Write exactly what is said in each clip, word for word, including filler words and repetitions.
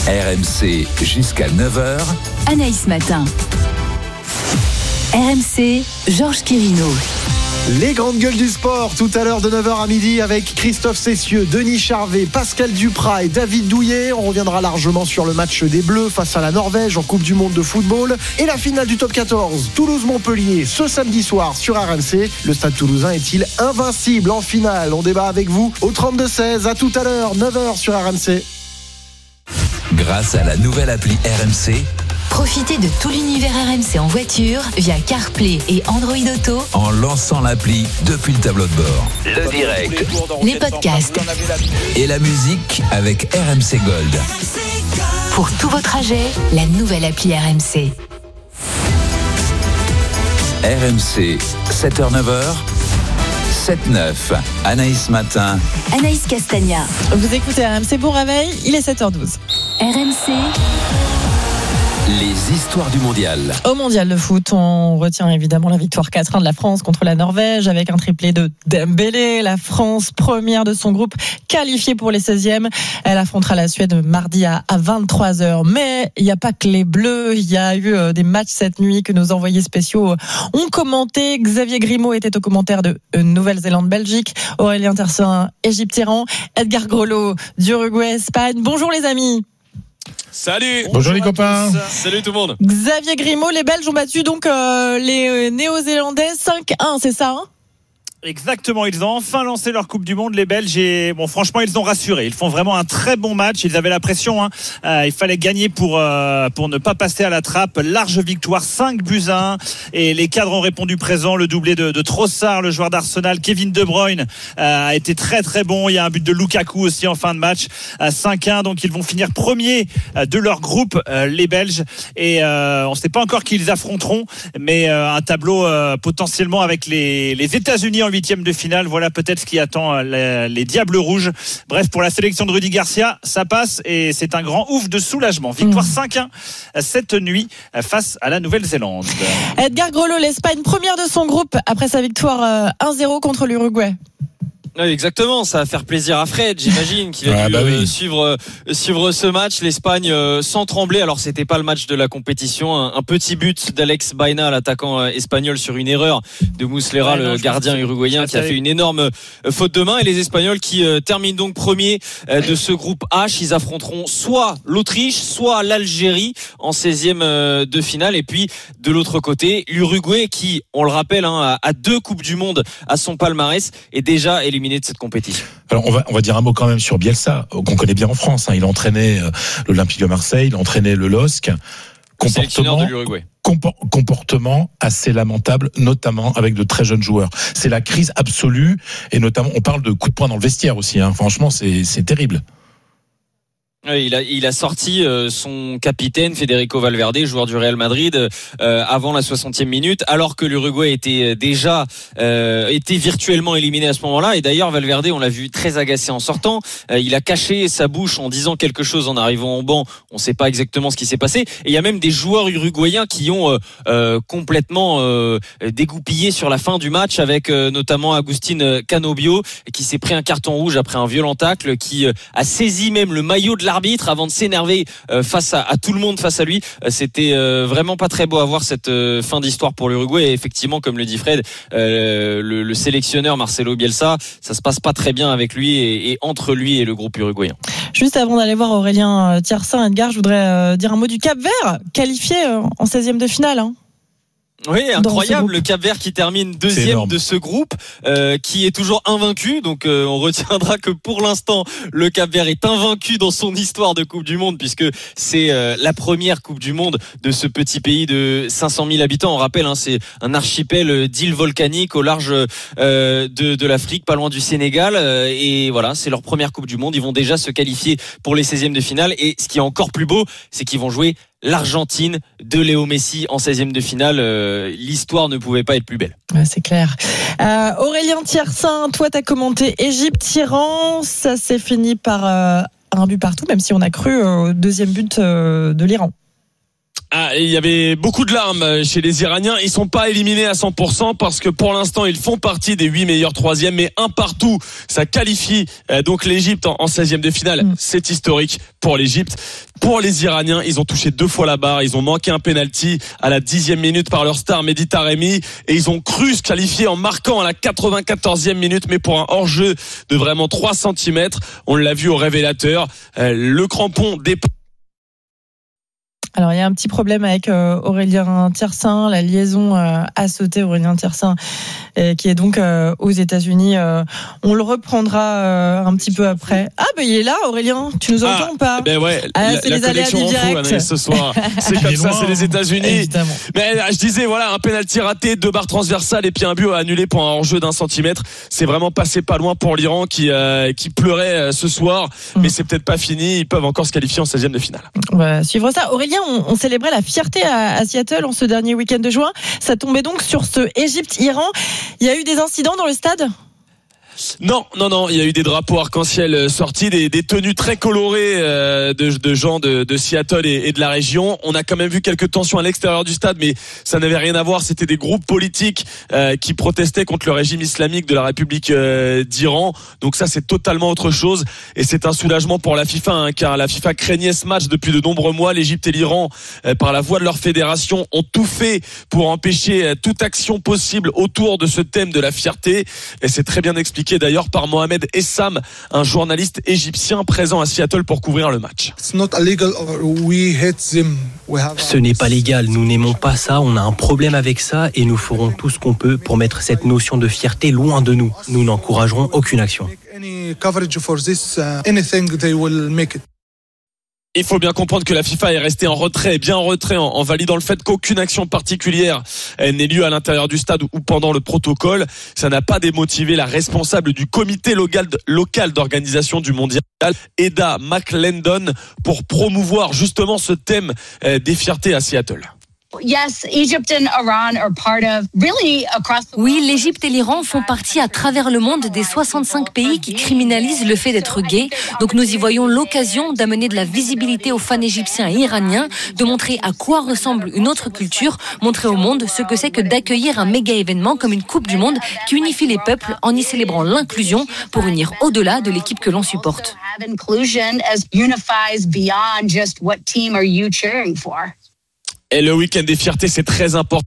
R M C jusqu'à neuf heures. Anaïs Matin. R M C, Georges Quirino. Les grandes gueules du sport, tout à l'heure de neuf heures à midi avec Christophe Cessieux, Denis Charvet, Pascal Duprat et David Douillet. On reviendra largement sur le match des Bleus face à la Norvège en Coupe du Monde de football et la finale du top quatorze, Toulouse-Montpellier, ce samedi soir sur R M C. Le Stade Toulousain est-il invincible en finale? On débat avec vous au trente-deux seize. À tout à l'heure, neuf heures sur R M C. Grâce à la nouvelle appli R M C, Profitez de tout l'univers R M C en voiture via CarPlay et Android Auto en lançant l'appli depuis le tableau de bord. Le direct, les podcasts et la musique avec R M C Gold. Pour tous vos trajets, la nouvelle appli R M C. R M C, sept heures neuf heures, sept neuf. Anaïs Matin. Anaïs Castagna. Vous écoutez R M C, bon réveil, il est sept heures douze. R M C. Les histoires du mondial. Au mondial de foot, on retient évidemment la victoire quatre un de la France contre la Norvège avec un triplé de Dembélé. La France, première de son groupe, qualifiée pour les seizièmes. Elle affrontera la Suède mardi à vingt-trois heures. Mais il n'y a pas que les Bleus. Il y a eu des matchs cette nuit que nos envoyés spéciaux ont commenté. Xavier Grimaud était au commentaire de Nouvelle-Zélande-Belgique. Aurélien Tercin, Égypte-Iran. Edgar Grolot d'Uruguay-Espagne. Bonjour les amis. Salut. Bonjour les copains. Salut tout le monde. Xavier Grimaud, les Belges ont battu donc euh, les Néo-Zélandais cinq un, c'est ça hein? Exactement, ils ont enfin lancé leur Coupe du Monde, les Belges, et bon, franchement, ils ont rassuré. Ils font vraiment un très bon match. Ils avaient la pression, hein. Euh, il fallait gagner pour euh, pour ne pas passer à la trappe. Large victoire, cinq buts à un, et les cadres ont répondu présent. Le doublé de, de Trossard, le joueur d'Arsenal, Kevin De Bruyne, euh, a été très très bon. Il y a un but de Lukaku aussi en fin de match, à cinq un. Donc ils vont finir premiers de leur groupe, euh, les Belges, et euh, on ne sait pas encore qui ils affronteront, mais euh, un tableau euh, potentiellement avec les les États-Unis en huitième de finale. Voilà peut-être ce qui attend les, les Diables Rouges. Bref, pour la sélection de Rudy Garcia, ça passe et c'est un grand ouf de soulagement. Victoire mmh. cinq un cette nuit face à la Nouvelle-Zélande. Edgar Grolot, l'Espagne première de son groupe après sa victoire un zéro contre l'Uruguay. Oui, exactement, ça va faire plaisir à Fred, j'imagine, qui va ah, bah oui. suivre suivre ce match. L'Espagne euh, sans trembler. Alors c'était pas le match de la compétition, un, un petit but d'Alex Baena, l'attaquant euh, espagnol, sur une erreur de Muslera, ouais, non, le gardien uruguayen, qui a fait une énorme euh, faute de main. Et les Espagnols qui euh, terminent donc premiers euh, de ce groupe H. Ils affronteront soit l'Autriche, soit l'Algérie en seizième euh, de finale. Et puis de l'autre côté, l'Uruguay qui, on le rappelle, hein, a, a deux coupes du monde à son palmarès, est déjà éliminé de cette compétition. Alors on va on va dire un mot quand même sur Bielsa, qu'on connaît bien en France, hein. Il a entraîné euh, l'Olympique de Marseille, il a entraîné le L O S C. Comportement de l'Uruguay. Compor- comportement assez lamentable, notamment avec de très jeunes joueurs. C'est la crise absolue, et notamment on parle de coups de poing dans le vestiaire aussi, hein. Franchement c'est c'est terrible. Il a, il a sorti euh, son capitaine Federico Valverde, joueur du Real Madrid, euh, avant la soixantième minute, alors que l'Uruguay était déjà euh, était virtuellement éliminé à ce moment-là. Et d'ailleurs, Valverde, on l'a vu très agacé en sortant. Euh, il a caché sa bouche en disant quelque chose en arrivant au banc. On ne sait pas exactement ce qui s'est passé. Et il y a même des joueurs uruguayens qui ont euh, euh, complètement euh, dégoupillé sur la fin du match, avec euh, notamment Agustín Canobio, qui s'est pris un carton rouge après un violent tacle, qui euh, a saisi même le maillot de l'arbitre avant de s'énerver euh, face à, à tout le monde face à lui. Euh, c'était euh, vraiment pas très beau à voir cette euh, fin d'histoire pour l'Uruguay. Et effectivement, comme le dit Fred, euh, le, le sélectionneur Marcelo Bielsa, ça se passe pas très bien avec lui et, et entre lui et le groupe uruguayen. Juste avant d'aller voir Aurélien Tiersin, Edgar, je voudrais euh, dire un mot du Cap-Vert, qualifié euh, en seizième de finale, hein. Oui, incroyable, le Cap-Vert qui termine deuxième de ce groupe, euh, qui est toujours invaincu. Donc euh, on retiendra que pour l'instant le Cap-Vert est invaincu dans son histoire de Coupe du Monde, puisque c'est euh, la première Coupe du Monde de ce petit pays de cinq cent mille habitants. On rappelle, hein, c'est un archipel d'îles volcaniques au large euh, de, de l'Afrique, pas loin du Sénégal, euh, et voilà, c'est leur première Coupe du Monde. Ils vont déjà se qualifier pour les seizièmes de finale, et ce qui est encore plus beau, c'est qu'ils vont jouer l'Argentine de Léo Messi en seizième de finale. Euh, l'histoire ne pouvait pas être plus belle. Ouais, c'est clair. Euh, Aurélien Tiersin, toi t'as commenté Égypte-Iran, ça s'est fini par euh, un but partout, même si on a cru au deuxième but euh, de l'Iran. Ah, il y avait beaucoup de larmes chez les Iraniens. Ils sont pas éliminés à cent pour cent parce que pour l'instant ils font partie des huit meilleurs troisièmes, mais un partout, ça qualifie euh, donc l'Égypte en seizième de finale. Mmh. C'est historique pour l'Égypte. Pour les Iraniens, ils ont touché deux fois la barre. Ils ont manqué un penalty à la dixième minute par leur star Mehdi Taremi et ils ont cru se qualifier en marquant à la quatre-vingt-quatorzième minute, mais pour un hors-jeu de vraiment trois centimètres. On l'a vu au révélateur. Euh, le crampon dépend. Alors il y a un petit problème avec euh, Aurélien Tiersin, la liaison euh, a sauté. Aurélien Tiersin euh, qui est donc euh, aux États-Unis. Euh, on le reprendra euh, un petit peu après. Ah ben bah, il est là, Aurélien. Tu nous entends ah, ou pas? Ben ouais. Ah, la, c'est la les aléas du direct fou, ce soir. C'est comme ça, c'est les États-Unis. Évidemment. Mais je disais voilà, un penalty raté, deux barres transversales et puis un but annulé pour un hors-jeu d'un centimètre. C'est vraiment passé pas loin pour l'Iran qui euh, qui pleurait euh, ce soir. Mmh. Mais c'est peut-être pas fini. Ils peuvent encore se qualifier en seizième de finale. On va suivre ça. Aurélien, on, on célébrait la fierté à, à Seattle en ce dernier week-end de juin. Ça tombait donc sur ce Égypte-Iran. Il y a eu des incidents dans le stade ? Non, non, non. Il y a eu des drapeaux arc-en-ciel sortis, des, des tenues très colorées euh, de, de gens de, de Seattle et, et de la région. On a quand même vu quelques tensions à l'extérieur du stade, mais ça n'avait rien à voir. C'était des groupes politiques euh, qui protestaient contre le régime islamique de la République euh, d'Iran. Donc ça, c'est totalement autre chose. Et c'est un soulagement pour la FIFA, hein, car la FIFA craignait ce match depuis de nombreux mois. L'Égypte et l'Iran, euh, par la voix de leur fédération, ont tout fait pour empêcher euh, toute action possible autour de ce thème de la fierté. Et c'est très bien expliqué d'ailleurs par Mohamed Essam, un journaliste égyptien présent à Seattle pour couvrir le match. Ce n'est pas légal, nous n'aimons pas ça, on a un problème avec ça et nous ferons tout ce qu'on peut pour mettre cette notion de fierté loin de nous. Nous n'encouragerons aucune action. Il faut bien comprendre que la FIFA est restée en retrait, bien en retrait, en, en validant le fait qu'aucune action particulière n'ait lieu à l'intérieur du stade ou pendant le protocole. Ça n'a pas démotivé la responsable du comité local, local d'organisation du mondial, Eda McLendon, pour promouvoir justement ce thème des fiertés à Seattle. Oui, l'Égypte et l'Iran font partie à travers le monde des soixante-cinq pays qui criminalisent le fait d'être gay. Donc nous y voyons l'occasion d'amener de la visibilité aux fans égyptiens et iraniens, de montrer à quoi ressemble une autre culture, montrer au monde ce que c'est que d'accueillir un méga événement comme une Coupe du Monde qui unifie les peuples en y célébrant l'inclusion pour unir au-delà de l'équipe que l'on supporte. Et le week-end des fiertés, c'est très important.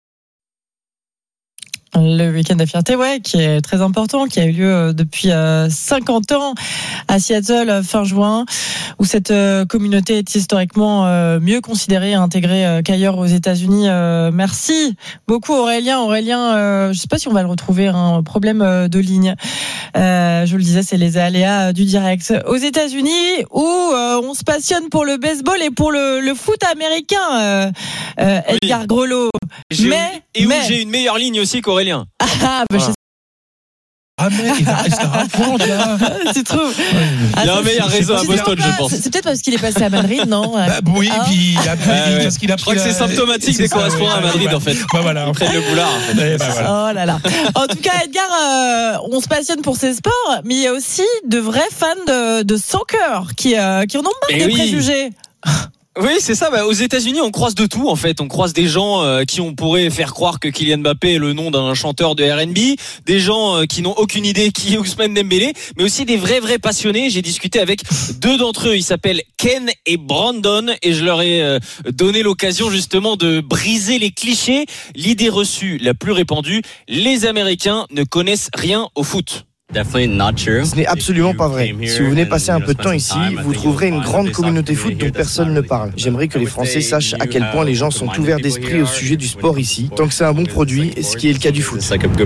Le week-end des fiertés, ouais, qui est très important, qui a eu lieu depuis cinquante ans à Seattle fin juin, où cette communauté est historiquement mieux considérée et intégrée qu'ailleurs aux États-Unis. Merci beaucoup Aurélien. Aurélien, je ne sais pas si on va le retrouver, un problème de ligne. Euh, je vous le disais, c'est les aléas du direct. Aux États-Unis, où euh, on se passionne pour le baseball et pour le, le foot américain, euh, euh, Edgar oui. Grelot. J'ai mais, et mais... où j'ai une meilleure ligne aussi qu'Aurélien. Ah, bah, voilà. je... Ah mec, il va rester un point là. Tu trouves? Il y a un meilleur réseau à Boston, je pense. C'est peut-être parce qu'il est passé à Madrid, non? Bah, oui, ah. puis après, ah, ouais. parce qu'il a je crois que c'est symptomatique des correspondants à Madrid, ouais. en fait. Bah voilà. Ils prennent le boulard. En fait. bah, voilà. Oh là là. En tout cas, Edgar, euh, on se passionne pour ces sports, mais il y a aussi de vrais fans de, de soccer qui, euh, qui en ont marre des oui. préjugés. Oui, c'est ça. Bah, aux États-Unis, on croise de tout. En fait, on croise des gens euh, qui on pourrait faire croire que Kylian Mbappé est le nom d'un chanteur de R and B, des gens euh, qui n'ont aucune idée qui est Ousmane Dembélé, mais aussi des vrais vrais passionnés. J'ai discuté avec deux d'entre eux. Ils s'appellent Ken et Brandon, et je leur ai euh, donné l'occasion justement de briser les clichés. L'idée reçue la plus répandue: les Américains ne connaissent rien au foot. Ce n'est absolument pas vrai. Si vous venez passer un peu de temps ici, vous trouverez une grande communauté foot dont personne ne parle. J'aimerais que les Français sachent à quel point les gens sont ouverts d'esprit au sujet du sport ici, tant que c'est un bon produit, ce qui est le cas du foot.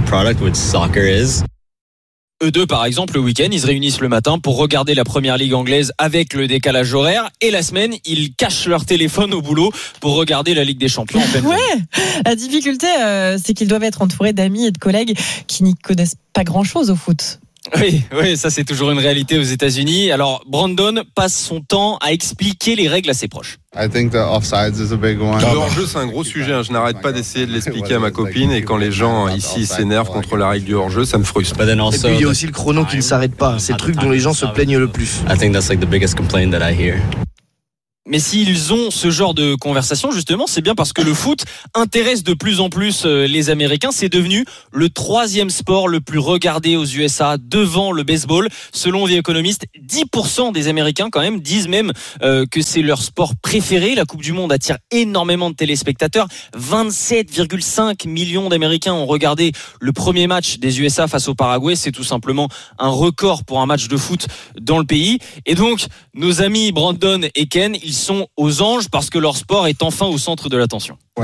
Eux deux, par exemple, le week-end, ils se réunissent le matin pour regarder la première ligue anglaise avec le décalage horaire. Et la semaine, ils cachent leur téléphone au boulot pour regarder la Ligue des Champions en pleine Ouais, journée. La difficulté, euh, c'est qu'ils doivent être entourés d'amis et de collègues qui n'y connaissent pas grand-chose au foot. Oui, oui, ça c'est toujours une réalité aux États-Unis. Alors, Brandon passe son temps à expliquer les règles à ses proches. I think the offsides is a big one. Le hors-jeu, c'est un gros sujet. Je n'arrête pas d'essayer de l'expliquer à ma copine, et quand les gens ici s'énervent contre la règle du hors-jeu, ça me frustre. Et puis il y a aussi le chrono qui ne s'arrête pas. C'est le truc dont les gens se plaignent le plus. I think that's like the biggest complaint that I hear. Mais s'ils ont ce genre de conversation, justement, c'est bien parce que le foot intéresse de plus en plus les Américains. C'est devenu le troisième sport le plus regardé aux U S A devant le baseball. Selon The Economist, dix pour cent des Américains, quand même, disent même euh, que c'est leur sport préféré. La Coupe du Monde attire énormément de téléspectateurs. vingt-sept virgule cinq millions d'Américains ont regardé le premier match des U S A face au Paraguay. C'est tout simplement un record pour un match de foot dans le pays. Et donc, nos amis Brandon et Ken, ils sont aux anges parce que leur sport est enfin au centre de l'attention. Quand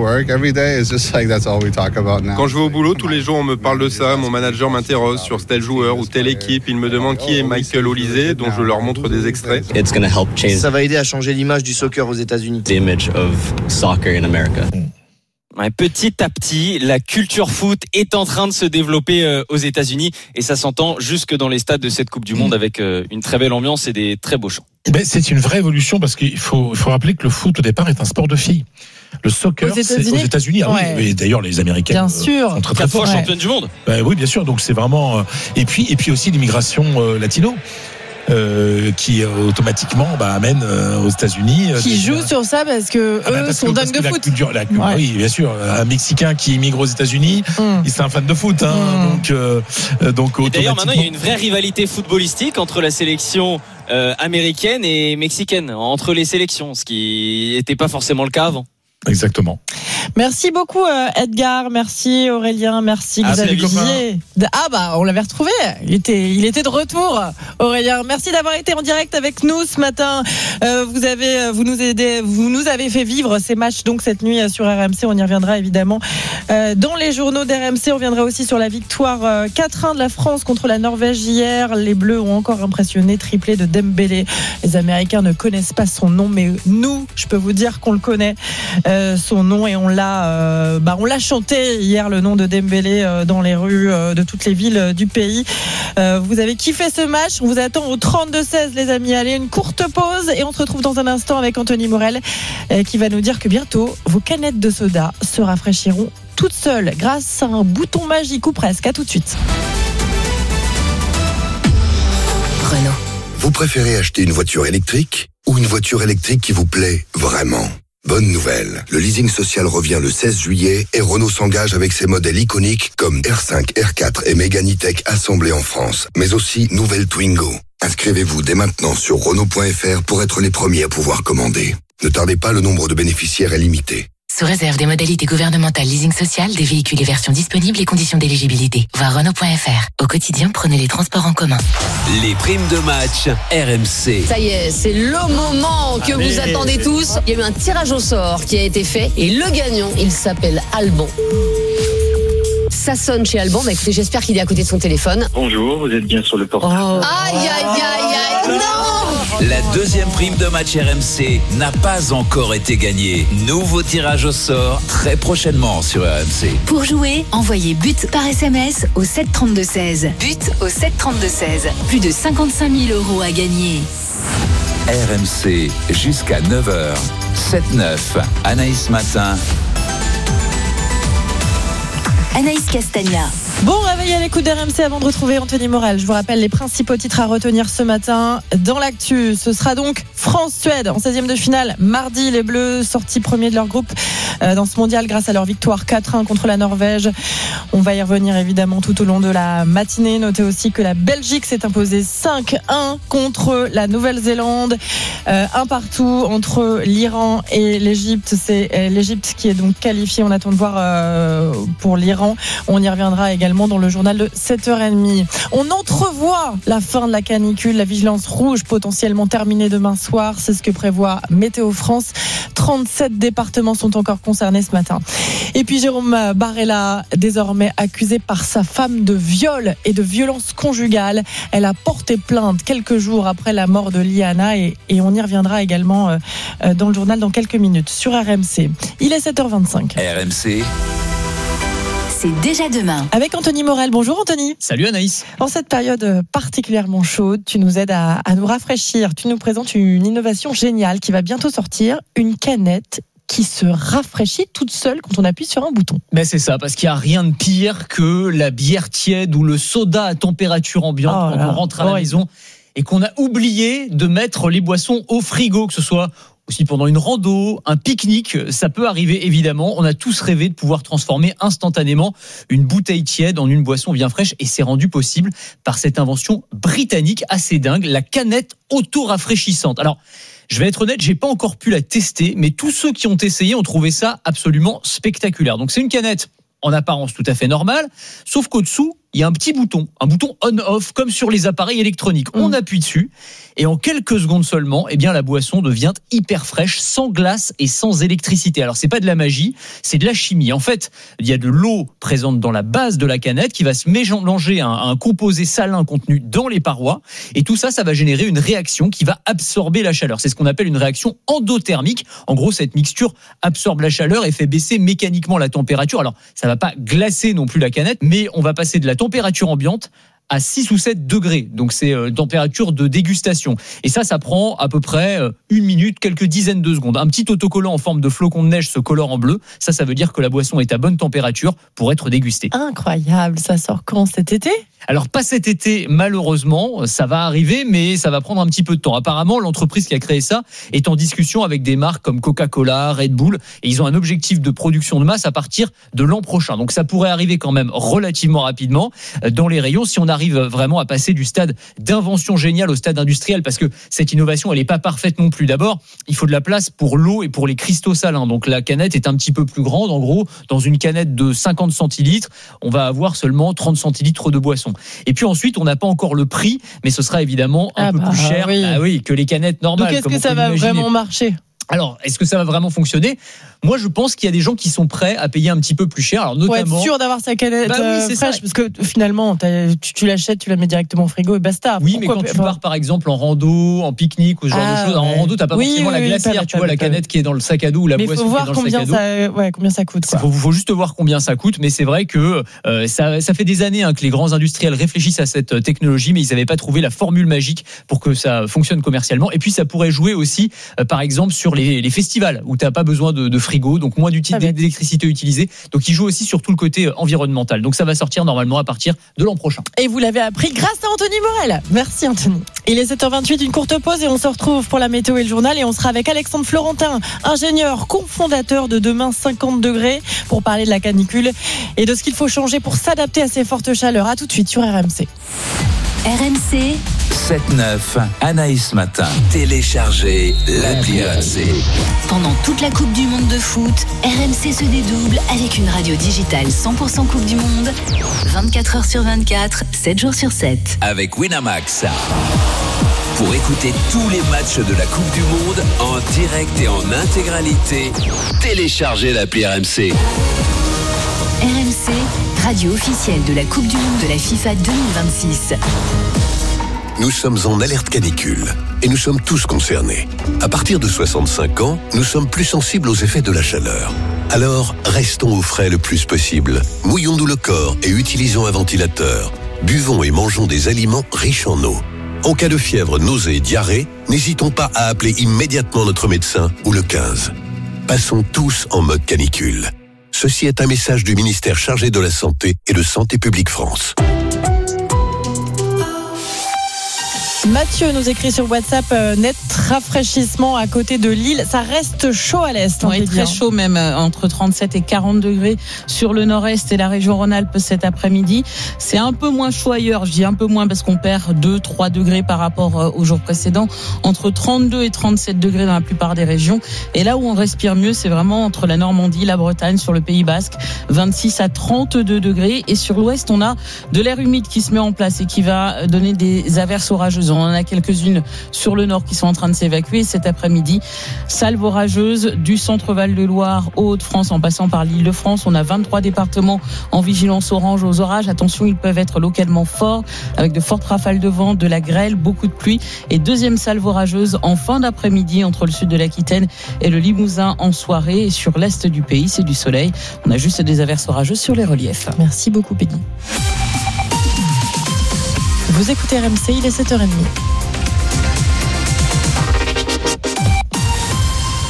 je vais au boulot, tous les jours on me parle de ça. Mon manager m'interroge sur tel joueur ou telle équipe. Il me demande qui est Michael Olise, dont je leur montre des extraits. Ça va aider à changer l'image du soccer aux États-Unis. Ouais, petit à petit, la culture foot est en train de se développer euh, aux États-Unis et ça s'entend jusque dans les stades de cette Coupe du Monde avec euh, une très belle ambiance et des très beaux chants. Ben, c'est une vraie évolution parce qu'il faut, il faut rappeler que le foot au départ est un sport de filles. Le soccer, aux c'est aux États-Unis. Ah ouais. Oui, et d'ailleurs les Américains bien euh, sûr. sont très très forts. Championne du monde. Ben, oui, bien sûr. Donc c'est vraiment. Euh, et puis et puis aussi l'immigration euh, latino. Euh, qui euh, automatiquement bah, amène euh, aux États-Unis euh, qui des, jouent sur ça parce que ah bah, eux parce sont que, dingues de la foot. Culture, la, ouais. Oui, bien sûr. Un Mexicain qui immigre aux États-Unis, mm. c'est un fan de foot. Hein, mm. Donc, euh, donc et d'ailleurs, maintenant, il y a une vraie rivalité footballistique entre la sélection euh, américaine et mexicaine, entre les sélections, ce qui n'était pas forcément le cas avant. Exactement. Merci beaucoup Edgar, merci Aurélien, merci ah, Xavier. Ah bah on l'avait retrouvé, il était, il était de retour Aurélien. Merci d'avoir été en direct avec nous ce matin. Euh, vous avez, vous nous aidez, vous nous avez fait vivre ces matchs donc cette nuit sur R M C. On y reviendra évidemment euh, dans les journaux d'R M C. On reviendra aussi sur la victoire euh, quatre un de la France contre la Norvège hier. Les Bleus ont encore impressionné, triplé de Dembélé. Les Américains ne connaissent pas son nom, mais nous, je peux vous dire qu'on le connaît. Euh, son nom et on l'a, euh, bah on l'a chanté hier le nom de Dembélé euh, dans les rues euh, de toutes les villes euh, du pays. Euh, vous avez kiffé ce match, on vous attend au trente-deux seize les amis. Allez, une courte pause et on se retrouve dans un instant avec Anthony Morel euh, qui va nous dire que bientôt vos canettes de soda se rafraîchiront toutes seules grâce à un bouton magique ou presque. À tout de suite. Renault. Vous préférez acheter une voiture électrique ou une voiture électrique qui vous plaît vraiment ? Bonne nouvelle, le leasing social revient le seize juillet et Renault s'engage avec ses modèles iconiques comme R cinq, R quatre et Mégane E-Tech assemblés en France, mais aussi nouvelle Twingo. Inscrivez-vous dès maintenant sur Renault point F R pour être les premiers à pouvoir commander. Ne tardez pas, le nombre de bénéficiaires est limité. Sous réserve des modalités gouvernementales leasing social, des véhicules et versions disponibles et conditions d'éligibilité. Voir Renault point F R. Au quotidien, prenez les transports en commun. Les primes de match R M C. Ça y est, c'est le moment que Allez. vous attendez tous. Il y a eu un tirage au sort qui a été fait et le gagnant, il s'appelle Alban. Ça sonne chez Alban. Bah écoutez, j'espère qu'il est à côté de son téléphone. Bonjour, vous êtes bien sur le portable. Oh. Aïe, aïe, aïe, aïe, non! La deuxième prime de match R M C n'a pas encore été gagnée. Nouveau tirage au sort très prochainement sur R M C. Pour jouer, envoyez but par S M S au sept trente-deux seize. But au sept trente-deux seize. Plus de cinquante-cinq mille euros à gagner. R M C jusqu'à neuf heures. sept neuf. Anaïs Matin. Anaïs Castagna. Bon réveil à l'écoute d'R M C avant de retrouver Anthony Morel. Je vous rappelle les principaux titres à retenir ce matin dans l'actu. Ce sera donc France-Suède en seizième de finale. Mardi, les Bleus sortis premiers de leur groupe dans ce mondial grâce à leur victoire quatre un contre la Norvège. On va y revenir évidemment tout au long de la matinée. Notez aussi que la Belgique s'est imposée cinq un contre la Nouvelle-Zélande. Euh, un partout entre l'Iran et l'Égypte. C'est l'Égypte qui est donc qualifiée. On attend de voir euh, pour l'Iran. On y reviendra également dans le journal de sept heures trente. On entrevoit la fin de la canicule, la vigilance rouge potentiellement terminée demain soir, c'est ce que prévoit Météo France. trente-sept départements sont encore concernés ce matin. Et puis Jérôme Barella, désormais accusé par sa femme de viol et de violence conjugale. Elle a porté plainte quelques jours après la mort de Liana et, et on y reviendra également euh, dans le journal dans quelques minutes sur R M C. Il est sept heures vingt-cinq. R M C. C'est déjà demain. Avec Anthony Morel. Bonjour Anthony. Salut Anaïs. En cette période particulièrement chaude, tu nous aides à, à nous rafraîchir. Tu nous présentes une innovation géniale qui va bientôt sortir, une canette qui se rafraîchit toute seule quand on appuie sur un bouton. Ben c'est ça, parce qu'il n'y a rien de pire que la bière tiède ou le soda à température ambiante oh quand là, on rentre à la ouais. maison et qu'on a oublié de mettre les boissons au frigo, que ce soit aussi pendant une rando, un pique-nique, ça peut arriver évidemment. On a tous rêvé de pouvoir transformer instantanément une bouteille tiède en une boisson bien fraîche et c'est rendu possible par cette invention britannique assez dingue, la canette auto-rafraîchissante. Alors, je vais être honnête, j'ai pas encore pu la tester, mais tous ceux qui ont essayé ont trouvé ça absolument spectaculaire. Donc c'est une canette en apparence tout à fait normale, sauf qu'au-dessous, il y a un petit bouton, un bouton on-off, comme sur les appareils électroniques. On appuie dessus, et en quelques secondes seulement, eh bien, la boisson devient hyper fraîche, sans glace et sans électricité. Alors, c'est pas de la magie, c'est de la chimie. En fait, il y a de l'eau présente dans la base de la canette qui va se mélanger à un, à un composé salin contenu dans les parois, et tout ça, ça va générer une réaction qui va absorber la chaleur. C'est ce qu'on appelle une réaction endothermique. En gros, cette mixture absorbe la chaleur et fait baisser mécaniquement la température. Alors, ça va pas glacer non plus la canette, mais on va passer de la température ambiante à six ou sept degrés. Donc c'est euh, température de dégustation. Et ça, ça prend à peu près euh, une minute, quelques dizaines de secondes. Un petit autocollant en forme de flocon de neige se colore en bleu. Ça, ça veut dire que la boisson est à bonne température pour être dégustée. Incroyable. Ça sort quand, cet été ? Alors pas cet été, malheureusement, ça va arriver, mais ça va prendre un petit peu de temps. Apparemment, l'entreprise qui a créé ça est en discussion avec des marques comme Coca-Cola, Red Bull, et ils ont un objectif de production de masse à partir de l'an prochain. Donc ça pourrait arriver quand même relativement rapidement dans les rayons si on arrive vraiment à passer du stade d'invention géniale au stade industriel, parce que cette innovation, elle n'est pas parfaite non plus. D'abord, il faut de la place pour l'eau et pour les cristaux salins. Donc la canette est un petit peu plus grande. En gros, dans une canette de cinquante centilitres, on va avoir seulement trente centilitres de boisson. Et puis ensuite, on n'a pas encore le prix, mais ce sera évidemment un ah peu bah, plus cher oui. Ah oui, que les canettes normales. Donc est-ce que ça va vraiment marcher ? Alors, est-ce que ça va vraiment fonctionner ? Moi, je pense qu'il y a des gens qui sont prêts à payer un petit peu plus cher. Alors, notamment, pour être sûr d'avoir sa canette bah oui, euh, c'est fraîche, ça. parce que finalement, tu, tu l'achètes, tu la mets directement au frigo et basta. Oui, Pourquoi mais quand p- tu pars, par exemple, en rando, en pique-nique ou ce genre Ah, de choses, en ouais. rando, t'as pas Oui, forcément oui, la oui, glacière, pas- tu pas- vois, pas- la canette qui est dans le sac à dos ou la mais il boisson faut qui est voir dans le sac combien à dos. ça, ouais, combien ça coûte. Il Quoi. faut, faut juste voir combien ça coûte, mais c'est vrai que euh, ça, ça fait des années hein, que les grands industriels réfléchissent à cette technologie, mais ils n'avaient pas trouvé la formule magique pour que ça fonctionne commercialement. Et puis ça pourrait jouer aussi, euh, par exemple, sur les, les festivals où tu n'as pas besoin de, de frigo, donc moins d'uti- d'électricité utilisée. Donc il joue aussi sur tout le côté environnemental. Donc ça va sortir normalement à partir de l'an prochain. Et vous l'avez appris grâce à Anthony Morel. Merci Anthony. Il est sept heures vingt-huit, une courte pause et on se retrouve pour la météo et le journal. Et on sera avec Alexandre Florentin, ingénieur, cofondateur de Demain cinquante degrés, pour parler de la canicule et de ce qu'il faut changer pour s'adapter à ces fortes chaleurs. À tout de suite sur R M C. R M C sept neuf, Anaïs Matin. Téléchargez l'appli R M C. Pendant toute la Coupe du Monde de foot, R M C se dédouble avec une radio digitale cent pour cent Coupe du Monde, vingt-quatre heures sur vingt-quatre, sept jours sur sept. Avec Winamax. Pour écouter tous les matchs de la Coupe du Monde en direct et en intégralité, téléchargez l'appli R M C. R M C, radio officielle de la Coupe du Monde de la FIFA deux mille vingt-six. Nous sommes en alerte canicule et nous sommes tous concernés. À partir de soixante-cinq ans, nous sommes plus sensibles aux effets de la chaleur. Alors, restons au frais le plus possible. Mouillons-nous le corps et utilisons un ventilateur. Buvons et mangeons des aliments riches en eau. En cas de fièvre, nausée, diarrhée, n'hésitons pas à appeler immédiatement notre médecin ou le quinze. Passons tous en mode canicule. Ceci est un message du ministère chargé de la Santé et de Santé publique France. Mathieu nous écrit sur WhatsApp, euh, net rafraîchissement à côté de Lille. Ça reste chaud à l'est. Oui, très chaud même, entre trente-sept et quarante degrés sur le nord-est et la région Rhône-Alpes cet après-midi. C'est un peu moins chaud ailleurs. Je dis un peu moins parce qu'on perd deux trois degrés par rapport aux jours précédents. Entre trente-deux et trente-sept degrés dans la plupart des régions. Et là où on respire mieux, c'est vraiment entre la Normandie, la Bretagne, sur le Pays Basque. vingt-six à trente-deux degrés. Et sur l'ouest, on a de l'air humide qui se met en place et qui va donner des averses orageuses. On en a quelques-unes sur le nord qui sont en train de s'évacuer cet après-midi. Salve orageuse du centre Val-de-Loire aux Hauts-de-France en passant par l'Île-de-France. On a vingt-trois départements en vigilance orange aux orages. Attention, ils peuvent être localement forts avec de fortes rafales de vent, de la grêle, beaucoup de pluie. Et deuxième salve orageuse en fin d'après-midi entre le sud de l'Aquitaine et le Limousin en soirée. Et sur l'est du pays, c'est du soleil. On a juste des averses orageuses sur les reliefs. Merci beaucoup, Peggy. Vous écoutez R M C, il est sept heures trente.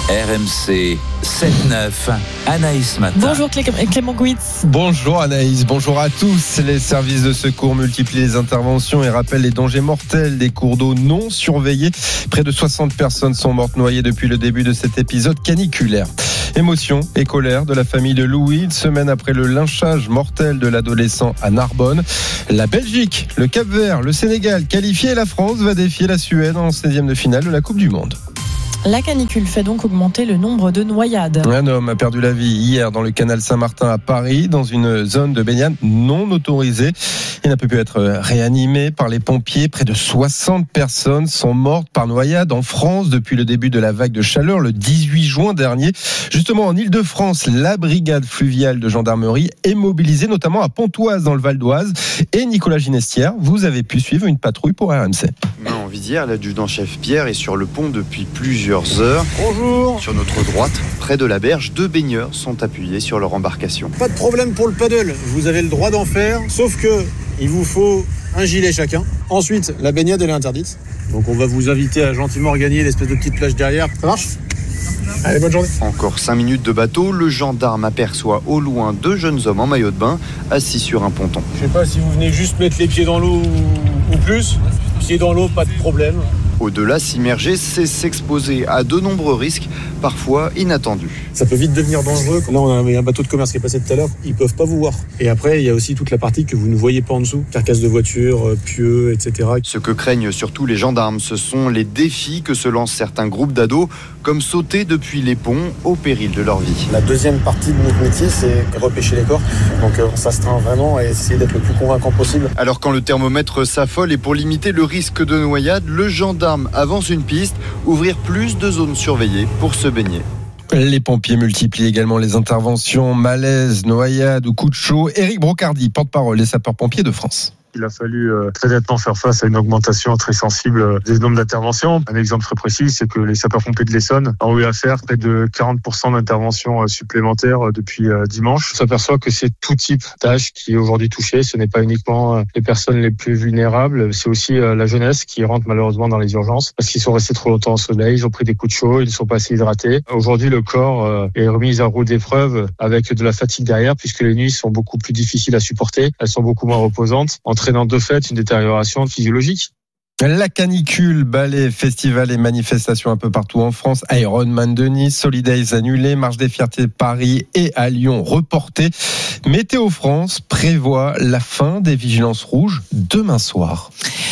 R M C sept neuf, Anaïs Matin. Bonjour Clément Gouitz. Bonjour Anaïs, bonjour à tous. Les services de secours multiplient les interventions et rappellent les dangers mortels des cours d'eau non surveillés. Près de soixante personnes sont mortes noyées depuis le début de cet épisode caniculaire. Émotion et colère de la famille de Louis, une semaine après le lynchage mortel de l'adolescent à Narbonne. La Belgique, le Cap-Vert, le Sénégal qualifiés et la France va défier la Suède en seizième de finale de la Coupe du Monde. La canicule fait donc augmenter le nombre de noyades. Un homme a perdu la vie hier dans le canal Saint-Martin à Paris, dans une zone de baignade non autorisée. Il n'a pas pu être réanimé par les pompiers. Près de soixante personnes sont mortes par noyade en France depuis le début de la vague de chaleur le dix-huit juin dernier. Justement, en Ile-de-France, la brigade fluviale de gendarmerie est mobilisée, notamment à Pontoise dans le Val d'Oise. Et Nicolas Ginestière, vous avez pu suivre une patrouille pour R M C. En visière, l'adjudant-chef Pierre est sur le pont depuis plusieurs heures. Bonjour. Sur notre droite, près de la berge, deux baigneurs sont appuyés sur leur embarcation. Pas de problème pour le paddle, vous avez le droit d'en faire, sauf que il vous faut un gilet chacun. Ensuite, la baignade elle est interdite. Donc on va vous inviter à gentiment regagner l'espèce de petite plage derrière. Ça marche ? Allez, bonne journée. Encore cinq minutes de bateau, le gendarme aperçoit au loin deux jeunes hommes en maillot de bain assis sur un ponton. Je sais pas si vous venez juste mettre les pieds dans l'eau ou plus. Pieds dans l'eau, pas de problème. Au-delà, s'immerger, c'est s'exposer à de nombreux risques, parfois inattendus. Ça peut vite devenir dangereux. Là, on a un bateau de commerce qui est passé tout à l'heure, ils peuvent pas vous voir. Et après, il y a aussi toute la partie que vous ne voyez pas en dessous. Carcasse de voiture, pieux, et cetera. Ce que craignent surtout les gendarmes, ce sont les défis que se lancent certains groupes d'ados, comme sauter depuis les ponts au péril de leur vie. La deuxième partie de notre métier, c'est repêcher les corps. Donc on s'astreint vraiment à essayer d'être le plus convaincant possible. Alors quand le thermomètre s'affole et pour limiter le risque de noyade, le gendarme avance une piste, ouvrir plus de zones surveillées pour se baigner. Les pompiers multiplient également les interventions, malaise, noyade ou coup de chaud. Éric Brocardi, porte-parole des sapeurs-pompiers de France. Il a fallu euh, très nettement faire face à une augmentation très sensible euh, des nombres d'interventions. Un exemple très précis, c'est que les sapeurs-pompiers de l'Essonne ont eu à faire près de quarante pour cent d'interventions euh, supplémentaires euh, depuis euh, dimanche. On s'aperçoit que c'est tout type d'âge qui est aujourd'hui touché. Ce n'est pas uniquement euh, les personnes les plus vulnérables, c'est aussi euh, la jeunesse qui rentre malheureusement dans les urgences parce qu'ils sont restés trop longtemps au soleil, ils ont pris des coups de chaud, ils ne sont pas assez hydratés. Aujourd'hui, le corps euh, est remis à rude épreuve avec de la fatigue derrière puisque les nuits sont beaucoup plus difficiles à supporter. Elles sont beaucoup moins reposantes, entraînant de fait une détérioration physiologique. La canicule, balais, festivals et manifestations un peu partout en France. Ironman de Nice, Solidays annulé, Marche des Fiertés Paris et à Lyon reporté. Météo France prévoit la fin des vigilances rouges demain soir.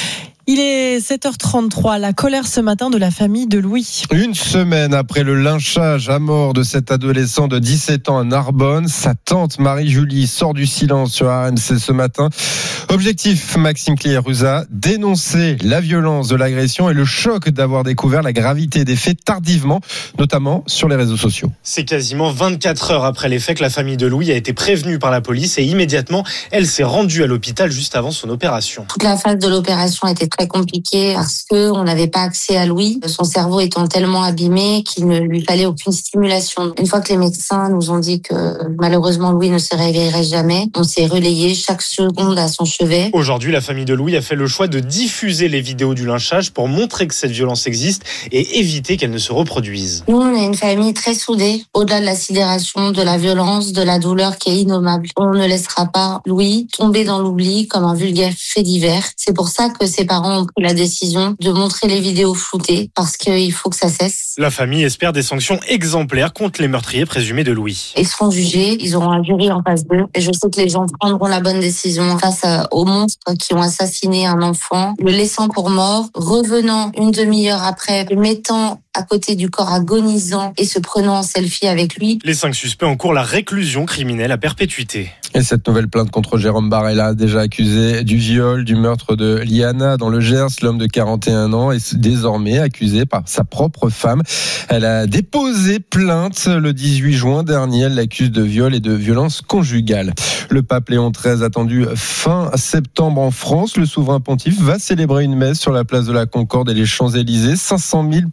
Il est sept heures trente-trois, la colère ce matin de la famille de Louis. Une semaine après le lynchage à mort de cet adolescent de dix-sept ans à Narbonne, sa tante Marie-Julie sort du silence sur R M C ce matin. Objectif, Maxime Clier-Ruza, dénoncer la violence de l'agression et le choc d'avoir découvert la gravité des faits tardivement, notamment sur les réseaux sociaux. C'est quasiment vingt-quatre heures après les faits que la famille de Louis a été prévenue par la police et immédiatement, elle s'est rendue à l'hôpital juste avant son opération. Toute la phase de l'opération était très compliqué parce que on n'avait pas accès à Louis, son cerveau étant tellement abîmé qu'il ne lui fallait aucune stimulation. Une fois que les médecins nous ont dit que malheureusement Louis ne se réveillerait jamais, on s'est relayé chaque seconde à son chevet. Aujourd'hui, la famille de Louis a fait le choix de diffuser les vidéos du lynchage pour montrer que cette violence existe et éviter qu'elle ne se reproduise. Nous, on est une famille très soudée, au-delà de la sidération, de la violence, de la douleur qui est innommable. On ne laissera pas Louis tomber dans l'oubli comme un vulgaire fait divers. C'est pour ça que ses parents ont pris la décision de montrer les vidéos floutées parce qu'il faut que ça cesse. La famille espère des sanctions exemplaires contre les meurtriers présumés de Louis. Ils seront jugés, ils auront un jury en face d'eux et je sais que les gens prendront la bonne décision face aux monstres qui ont assassiné un enfant, le laissant pour mort, revenant une demi-heure après, le mettant à côté du corps agonisant et se prenant en selfie avec lui. Les cinq suspects encourent la réclusion criminelle à perpétuité. Et cette nouvelle plainte contre Jérôme Barella, déjà accusé du viol, du meurtre de Liana dans le Gers, l'homme de quarante et un ans est désormais accusé par sa propre femme. Elle a déposé plainte le dix-huit juin dernier. Elle l'accuse de viol et de violence conjugale. Le pape Léon treize attendu fin septembre en France. Le souverain pontife va célébrer une messe sur la place de la Concorde et les Champs-Élysées. cinq cent mille personnes de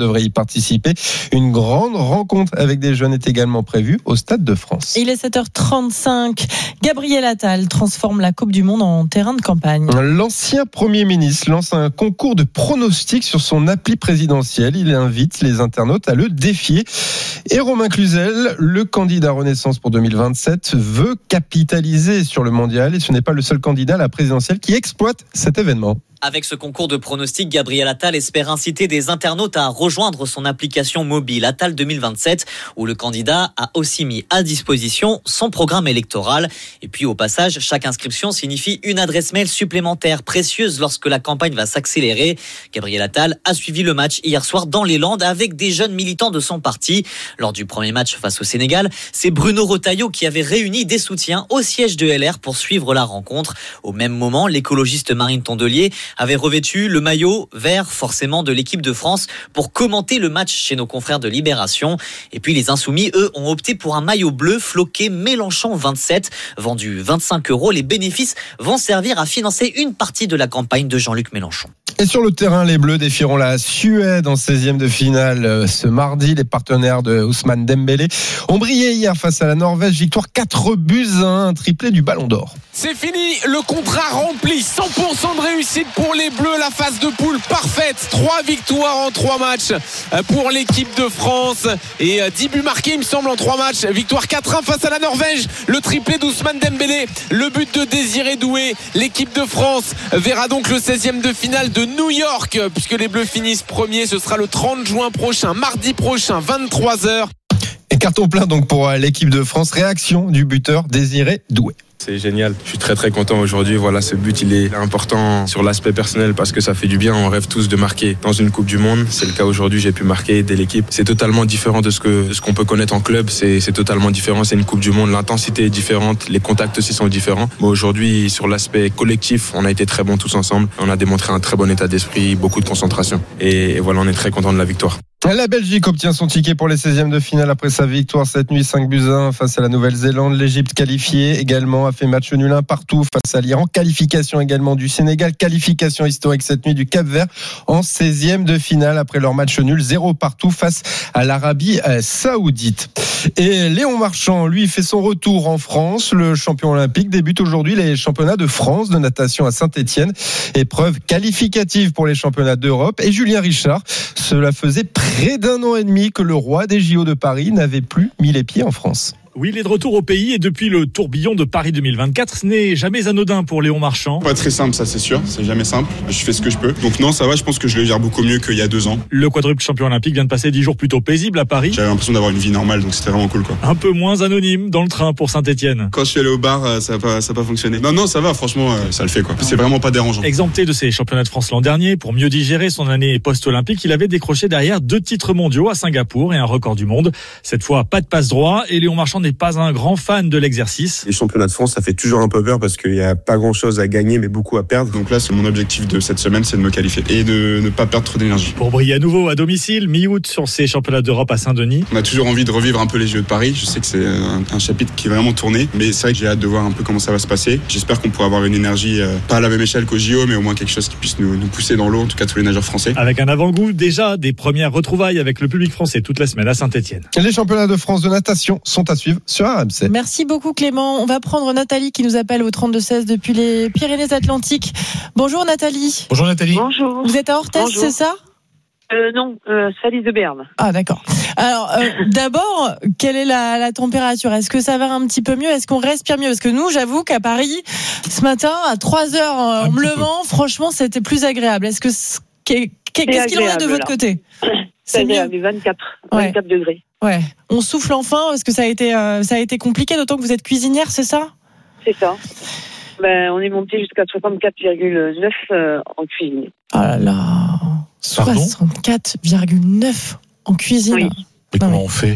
devrait y participer. Une grande rencontre avec des jeunes est également prévue au Stade de France. Il est sept heures trente-cinq. Gabriel Attal transforme la Coupe du Monde en terrain de campagne. L'ancien Premier ministre lance un concours de pronostics sur son appli présidentielle. Il invite les internautes à le défier. Et Romain Cluzel, le candidat Renaissance pour deux mille vingt-sept, veut capitaliser sur le mondial. Et ce n'est pas le seul candidat à la présidentielle qui exploite cet événement. Avec ce concours de pronostics, Gabriel Attal espère inciter des internautes à rejoindre son application mobile Attal deux mille vingt-sept, où le candidat a aussi mis à disposition son programme électoral. Et puis au passage, chaque inscription signifie une adresse mail supplémentaire précieuse lorsque la campagne va s'accélérer. Gabriel Attal a suivi le match hier soir dans les Landes avec des jeunes militants de son parti. Lors du premier match face au Sénégal, c'est Bruno Retailleau qui avait réuni des soutiens au siège de L R pour suivre la rencontre. Au même moment, l'écologiste Marine Tondelier avait revêtu le maillot vert forcément de l'équipe de France pour commenter le match chez nos confrères de Libération. Et puis les Insoumis, eux, ont opté pour un maillot bleu floqué Mélenchon vingt-sept, vendu vingt-cinq euros. Les bénéfices vont servir à financer une partie de la campagne de Jean-Luc Mélenchon. Et sur le terrain, les Bleus défieront la Suède en seizième de finale ce mardi. Les partenaires de Ousmane Dembélé ont brillé hier face à la Norvège. Victoire quatre buts à un, un triplé du Ballon d'Or. C'est fini, le contrat rempli, cent pour cent de réussite pour les Bleus, la phase de poule parfaite, trois victoires en trois matchs pour l'équipe de France et dix buts marqués il me semble en trois matchs, victoire quatre un face à la Norvège, le triplé d'Ousmane Dembélé, le but de Désiré Doué. L'équipe de France verra donc le seizième de finale de New York puisque les Bleus finissent premiers, ce sera le trente juin prochain, mardi prochain, vingt-trois heures. Et carton plein donc pour l'équipe de France, réaction du buteur Désiré Doué. C'est génial, je suis très très content aujourd'hui. Voilà, ce but il est important sur l'aspect personnel parce que ça fait du bien. On rêve tous de marquer dans une Coupe du Monde. C'est le cas aujourd'hui, j'ai pu marquer dès l'équipe. C'est totalement différent de ce que de ce qu'on peut connaître en club. C'est, c'est totalement différent. C'est une Coupe du Monde. L'intensité est différente, les contacts aussi sont différents. Mais aujourd'hui, sur l'aspect collectif, on a été très bons tous ensemble. On a démontré un très bon état d'esprit, beaucoup de concentration. Et, et voilà, on est très content de la victoire. La Belgique obtient son ticket pour les seizièmes de finale après sa victoire cette nuit cinq buts à un face à la Nouvelle-Zélande. L'Égypte qualifiée également a fait match nul un partout face à l'Iran. Qualification également du Sénégal. Qualification historique cette nuit du Cap-Vert en seizième de finale après leur match nul zéro partout face à l'Arabie Saoudite. Et Léon Marchand, lui, fait son retour en France. Le champion olympique débute aujourd'hui les championnats de France de natation à Saint-Étienne. Épreuve qualificative pour les championnats d'Europe. Et Julien Richard, cela faisait près d'un an et demi que le roi des J O de Paris n'avait plus mis les pieds en France. Oui, il est de retour au pays et depuis le tourbillon de Paris deux mille vingt-quatre, ce n'est jamais anodin pour Léon Marchand. Pas très simple, ça c'est sûr, c'est jamais simple. Je fais ce que je peux. Donc non, ça va, je pense que je le gère beaucoup mieux qu'il y a deux ans. Le quadruple champion olympique vient de passer dix jours plutôt paisibles à Paris. J'avais l'impression d'avoir une vie normale, donc c'était vraiment cool quoi. Un peu moins anonyme dans le train pour Saint-Étienne. Quand je suis allé au bar, ça n'a pas, ça a pas fonctionné. Non, non, ça va, franchement, ça le fait quoi. C'est vraiment pas dérangeant. Exempté de ses championnats de France l'an dernier, pour mieux digérer son année post-olympique, il avait décroché derrière deux titres mondiaux à Singapour et un record du monde. Cette fois, pas de passe-droit et Léon Marchand n'est pas un grand fan de l'exercice. Les championnats de France, ça fait toujours un peu peur parce qu'il n'y a pas grand chose à gagner mais beaucoup à perdre. Donc là, c'est mon objectif de cette semaine, c'est de me qualifier et de ne pas perdre trop d'énergie. Pour briller à nouveau à domicile, mi-août sur ces championnats d'Europe à Saint-Denis. On a toujours envie de revivre un peu les J O de Paris. Je sais que c'est un, un chapitre qui est vraiment tourné, mais c'est vrai que j'ai hâte de voir un peu comment ça va se passer. J'espère qu'on pourra avoir une énergie, euh, pas à la même échelle qu'aux J O, mais au moins quelque chose qui puisse nous, nous pousser dans l'eau, en tout cas tous les nageurs français. Avec un avant-goût déjà des premières retrouvailles avec le public français toute la semaine à Saint-Étienne. Les championnats de France de natation sont à suivre sur R M C. Merci beaucoup Clément. On va prendre Nathalie qui nous appelle au trente-deux seize depuis les Pyrénées-Atlantiques. Bonjour Nathalie. Bonjour Nathalie. Bonjour. Vous êtes à Orthez, c'est ça euh, Non, euh, Salis de Berne. Ah d'accord. Alors euh, d'abord, quelle est la, la température ? Est-ce que ça va un petit peu mieux ? Est-ce qu'on respire mieux ? Parce que nous, j'avoue qu'à Paris, ce matin, à trois heures en me levant, franchement, c'était plus c'était Est-ce que qu'est, qu'est-ce qu'il en est de votre là. côté ? C'est, c'est mieux. vingt-quatre, vingt-quatre ouais. degrés. Ouais. On souffle enfin parce que ça a été euh, ça a été compliqué, d'autant que vous êtes cuisinière, c'est ça ? C'est ça. Ben, on est monté jusqu'à soixante-quatre virgule neuf euh, en cuisine. Oh là là. soixante-quatre virgule neuf en cuisine. Oui. Et comment on fait ?